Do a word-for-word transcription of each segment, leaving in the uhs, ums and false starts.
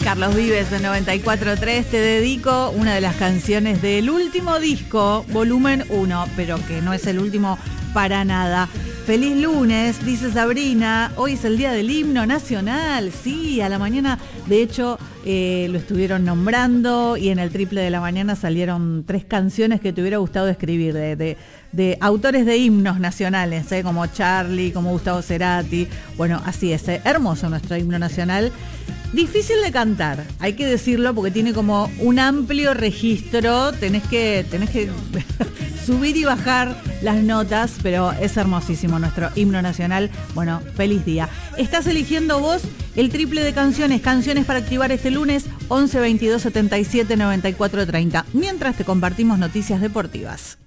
Carlos Vives en noventa y cuatro punto tres, te dedico una de las canciones del último disco, volumen uno, pero que no es el último para nada. Feliz lunes, dice Sabrina, hoy es el día del himno nacional, sí, a la mañana, de hecho, eh, lo estuvieron nombrando y en el triple de la mañana salieron tres canciones que te hubiera gustado escribir, de, de, de autores de himnos nacionales, ¿eh? Como Charlie, como Gustavo Cerati, bueno, así es, ¿eh? Hermoso nuestro himno nacional. Difícil de cantar, hay que decirlo, porque tiene como un amplio registro, tenés que, tenés que subir y bajar las notas, pero es hermosísimo nuestro himno nacional. Bueno, feliz día. Estás eligiendo vos el triple de canciones, canciones para activar este lunes, once veintidós setenta y siete noventa y cuatro treinta, mientras te compartimos noticias deportivas.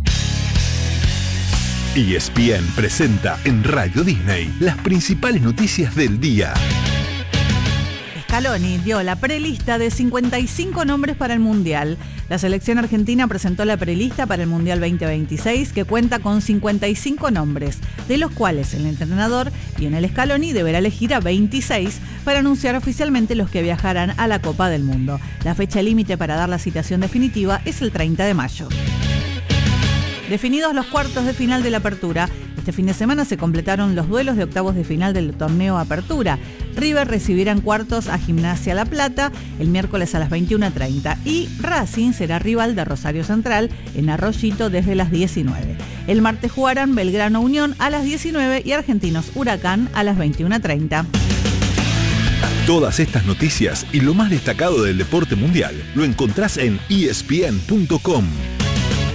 E S P N presenta en Radio Disney las principales noticias del día. Scaloni dio la prelista de cincuenta y cinco nombres para el Mundial. La selección argentina presentó la prelista para el Mundial veinte veintiséis, que cuenta con cincuenta y cinco nombres, de los cuales el entrenador Lionel Scaloni deberá elegir a veintiséis para anunciar oficialmente los que viajarán a la Copa del Mundo. La fecha límite para dar la citación definitiva es el treinta de mayo. Definidos los cuartos de final de la Apertura, este fin de semana se completaron los duelos de octavos de final del torneo Apertura. River recibirá en cuartos a Gimnasia La Plata el miércoles a las veintiuna treinta y Racing será rival de Rosario Central en Arroyito desde las diecinueve. El martes jugarán Belgrano Unión a las diecinueve y Argentinos Huracán a las veintiuna treinta. Todas estas noticias y lo más destacado del deporte mundial lo encontrás en E S P N punto com.